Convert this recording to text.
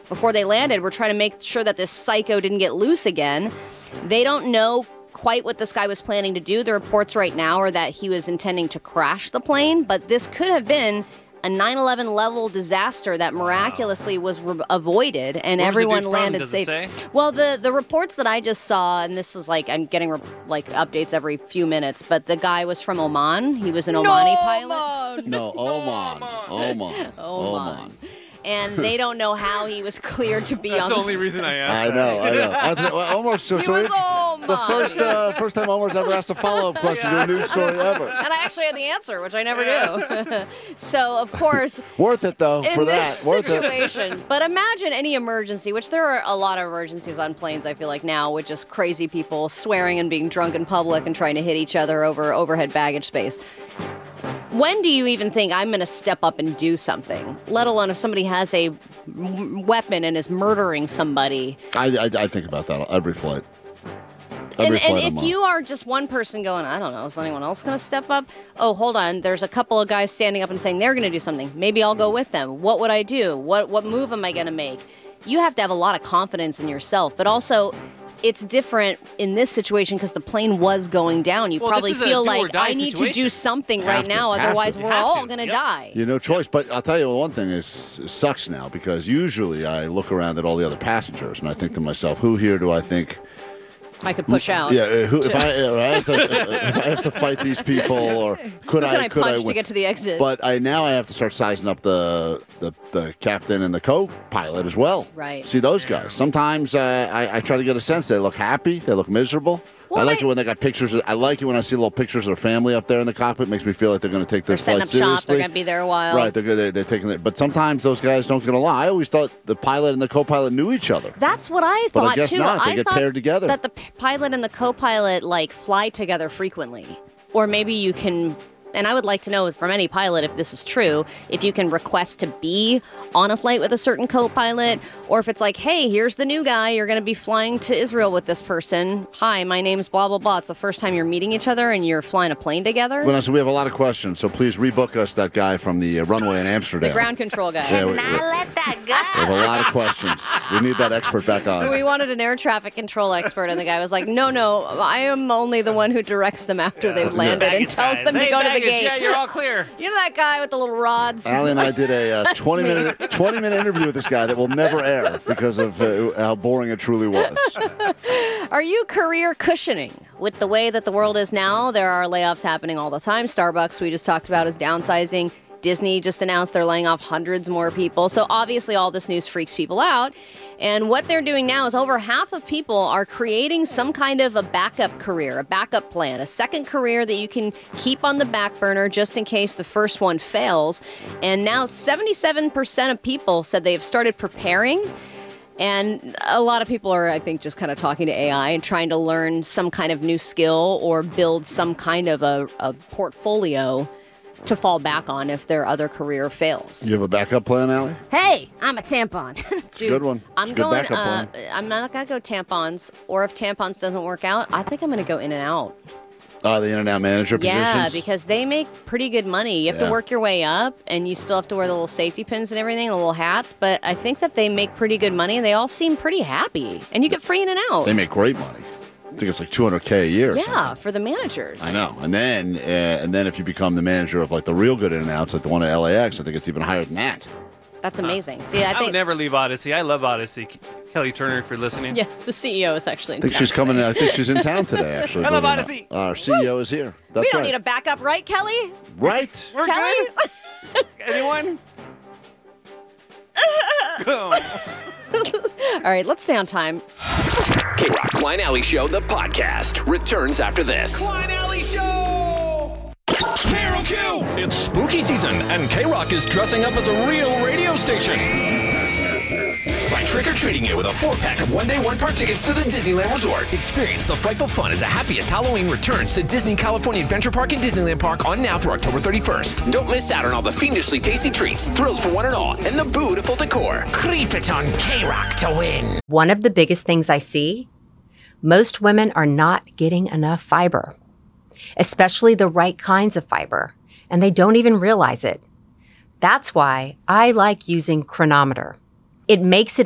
before they landed were trying to make sure that this psycho didn't get loose again. They don't know quite what this guy was planning to do. The reports right now are that he was intending to crash the plane, but this could have been a 9/11 level disaster that miraculously was avoided, and everyone landed safe. Well, the reports that I just saw, and this is like I'm getting updates every few minutes, but the guy was from Oman. He was an Omani pilot. No, Oman. And they don't know how he was cleared to be on. That's the only reason I asked. I know. Almost so. He was the first time Omar's ever asked a follow-up question to a news story ever. And I actually had the answer, which I never do. So, of course, worth it though for that. In this situation, but imagine any emergency, which there are a lot of emergencies on planes. I feel like now, with just crazy people swearing and being drunk in public and trying to hit each other over overhead baggage space. When do you even think I'm going to step up and do something, let alone if somebody has a weapon and is murdering somebody? I think about that every flight. And if you are just one person going, I don't know, is anyone else going to step up? Oh, hold on. There's a couple of guys standing up and saying they're going to do something. Maybe I'll go with them. What would I do? What move am I going to make? You have to have a lot of confidence in yourself, but also it's different in this situation because the plane was going down. You probably feel like I need to do something right now, otherwise we're all going to die. You have no choice. But I'll tell you one thing is it sucks now because usually I look around at all the other passengers and I think to myself, who here do I think I could push out? Yeah, if I have to fight these people, or could I punch win? to get to the exit? But I have to start sizing up the captain and the co-pilot as well. Right. See those guys. Sometimes I try to get a sense. They look happy. They look miserable. Well, I like it when they got pictures. I like it when I see little pictures of their family up there in the cockpit. It makes me feel like they're going to take their flight seriously. They're setting up shop. They're going to be there a while. Right. They're taking it. But sometimes those guys don't get along. I always thought the pilot and the co-pilot knew each other. That's what I thought, but I guess too. not. They get paired together. That the pilot and the co-pilot fly together frequently. Or maybe you can... And I would like to know from any pilot, if this is true, if you can request to be on a flight with a certain co-pilot, or if it's like, hey, here's the new guy. You're going to be flying to Israel with this person. Hi, my name's blah, blah, blah. It's the first time you're meeting each other and you're flying a plane together. Vanessa, we have a lot of questions, so please rebook us that guy from the runway in Amsterdam. The ground control guy. Yeah, let that we have a lot of questions. We need that expert back on. We wanted an air traffic control expert, and the guy was like, no, I am only the one who directs them after they've landed and tells them to go to the gate. Yeah, you're all clear. You know that guy with the little rods? Allie and I did a 20-minute interview with this guy that will never air because of how boring it truly was. Are you career cushioning? With the way that the world is now, there are layoffs happening all the time. Starbucks, we just talked about, is downsizing. Disney just announced they're laying off hundreds more people. So obviously all this news freaks people out. And what they're doing now is over half of people are creating some kind of a backup career, a backup plan, a second career that you can keep on the back burner just in case the first one fails. And now 77% of people said they've started preparing. And a lot of people are, I think, just kind of talking to AI and trying to learn some kind of new skill or build some kind of a portfolio to fall back on if their other career fails. You have a backup plan, Allie? Hey, I'm a tampon. It's a good one. I'm going. I'm not gonna go tampons. Or if tampons doesn't work out, I think I'm gonna go In and Out. The In and Out manager positions? Yeah, because they make pretty good money. You have to work your way up, and you still have to wear the little safety pins and everything, the little hats. But I think that they make pretty good money, and they all seem pretty happy. And you get free In and Out. They make great money. I think it's like $200K a year. Yeah, for the managers. I know. And then if you become the manager of the real good In-N-Outs, like the one at LAX, I think it's even higher than that. That's amazing. See, I would never leave Odyssey. I love Odyssey. Kelly Turner, if you're listening. Yeah, the CEO is actually in town. I think she's in town today, actually. I love Odyssey. Our CEO is here. That's we don't need a backup, right, Kelly? Right. We're Kelly? good. Anyone? All right, let's stay on time. K-Rock Klein Alley Show, the podcast, returns after this. Klein Alley Show! Carol Q! It's spooky season, and K-Rock is dressing up as a real radio station. By trick-or-treating you with a 4-pack of one-day, one-part tickets to the Disneyland Resort. Experience the frightful fun as the happiest Halloween returns to Disney California Adventure Park and Disneyland Park on now through October 31st. Don't miss out on all the fiendishly tasty treats, thrills for one and all, and the beautiful decor. Creep it on K-Rock to win. One of the biggest things I see, most women are not getting enough fiber, especially the right kinds of fiber, and they don't even realize it. That's why I like using Chronometer. It makes it